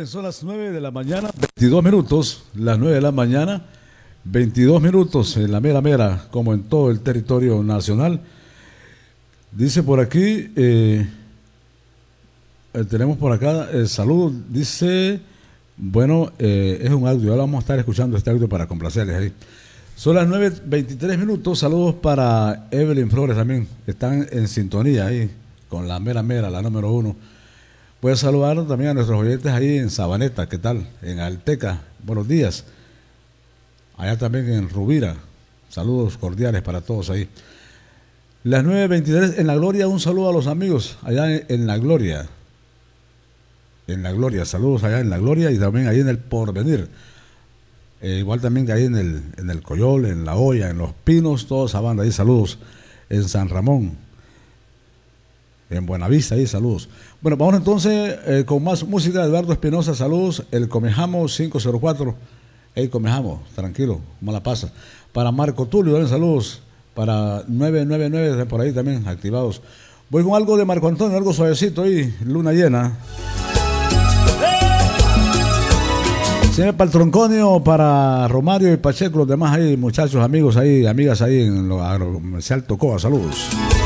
bien, son las 9 de la mañana, 22 minutos, las 9 de la mañana, 22 minutos en la mera, como en todo el territorio nacional. Dice por aquí, tenemos por acá el saludo, dice, bueno, es un audio, ahora vamos a estar escuchando este audio para complacerles ahí. Son las 9:23 minutos, saludos para Evelyn Flores también, están en sintonía ahí, con la mera, la número 1. Voy a saludar también a nuestros oyentes ahí en Sabaneta, ¿qué tal? En Alteca, buenos días. Allá también en Rubira, saludos cordiales para todos ahí. Las 9:23 en La Gloria, un saludo a los amigos allá en La Gloria. En La Gloria, saludos allá en La Gloria y también ahí en el Porvenir. Igual también que ahí en el Coyol, en La Hoya, en Los Pinos, toda esa banda ahí, saludos. En San Ramón, en Buenavista, ahí saludos. Bueno, vamos entonces con más música. Eduardo Espinosa, saludos. El Comejamo 504. Hey, Comejamo, tranquilo, ¿cómo la pasa? Para Marco Tulio, también saludos. Para 999, por ahí también activados. Voy con algo de Marco Antonio, algo suavecito ahí, luna llena. Señor para el Tronconio, para Romario y Pacheco, los demás ahí, muchachos, amigos ahí, amigas ahí en lo agrocomercial Tocoa, saludos.